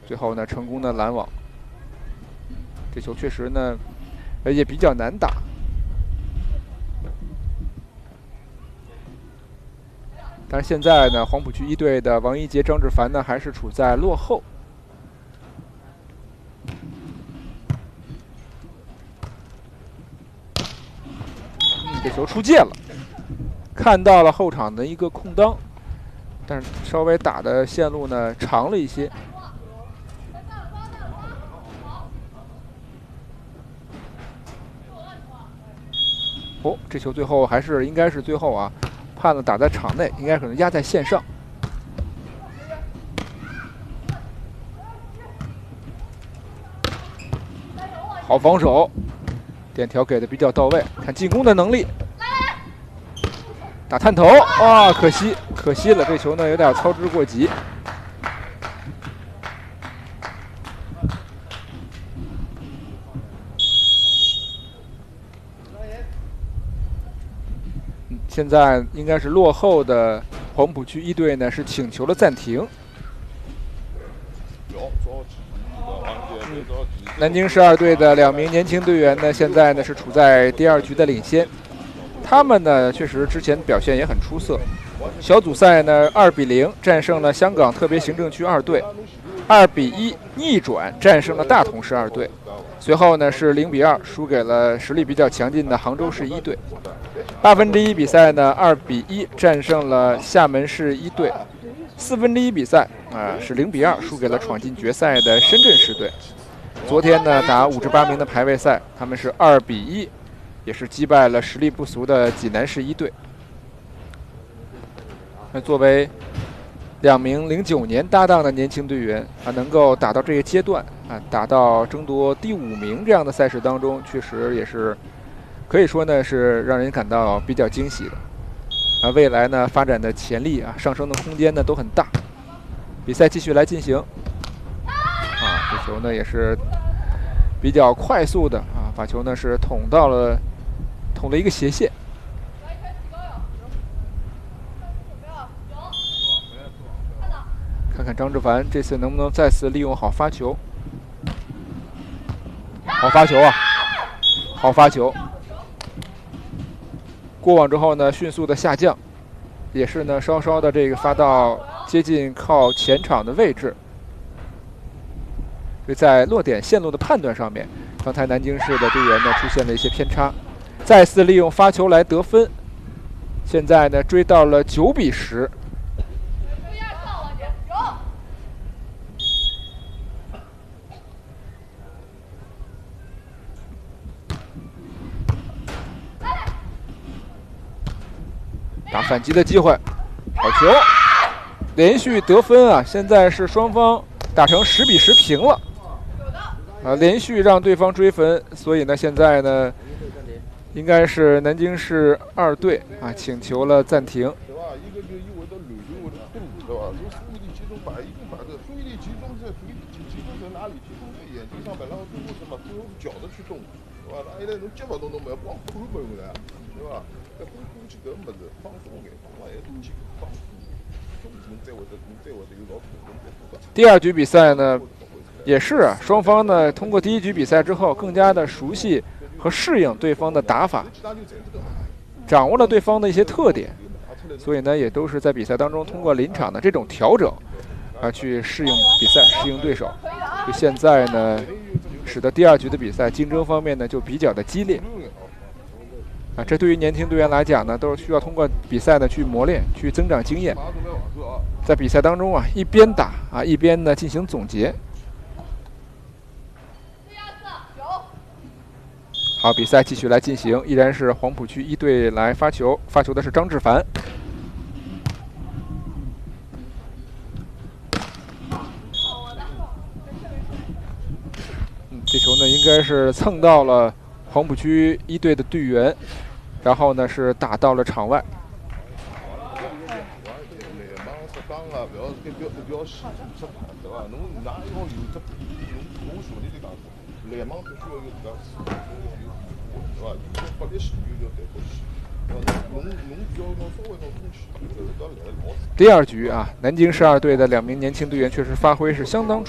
最后呢成功的拦网。这球确实呢，也比较难打。但是现在呢，黄浦区一队的王一杰、张志凡呢还是处在落后。这球出界了，看到了后场的一个空当，但是稍微打的线路呢长了一些。哦，这球最后还是应该是最后啊，判了打在场内，应该可能压在线上。好防守，点条给的比较到位，看进攻的能力。打探头啊，可惜了，这球呢有点操之过急。现在应该是落后的黄浦区一队呢是请求了暂停。南京12队的2名年轻队员呢，现在呢是处在第2局的领先。他们呢确实之前表现也很出色。小组赛呢2比0战胜了香港特别行政区2队，2比1逆转战胜了大同市2队。随后呢是0比2输给了实力比较强劲的杭州市1队。1/8比赛呢2比1战胜了厦门市1队。1/4比赛是0比2输给了闯进决赛的深圳市队。昨天呢打58名的排位赛，他们是2比1，也是击败了实力不俗的济南市1队。那作为2名09年搭档的年轻队员能够打到这个阶段打到争夺第5名这样的赛事当中，确实也是可以说呢是让人感到比较惊喜的。未来呢发展的潜力上升的空间呢都很大。比赛继续来进行。这球呢也是比较快速的把球呢是捅了一个斜线。看看张志凡这次能不能再次利用好发球。好发球好发球。过网之后呢迅速的下降，也是呢稍稍的这个发到接近靠前场的位置。在落点线路的判断上面，刚才南京市的队员呢出现了一些偏差，再次利用发球来得分。现在呢追到了9比10。打反击的机会，好球，连续得分现在是双方打成10比10平了。连续让对方追分，所以呢，现在呢，应该是南京市2队请求了暂停。第2局比赛呢？也是双方呢通过第1局比赛之后更加的熟悉和适应对方的打法，掌握了对方的一些特点，所以呢也都是在比赛当中通过临场的这种调整去适应比赛，适应对手。就现在呢使得第2局的比赛竞争方面呢就比较的激烈这对于年轻队员来讲呢都是需要通过比赛呢去磨练，去增长经验，在比赛当中一边打一边呢进行总结。好，比赛继续来进行，依然是黄浦区1队来发球，发球的是张志凡。这球呢应该是蹭到了黄浦区1队的队员，然后呢是打到了场外。第2局南京市2队的2名年轻队员确实发挥是相当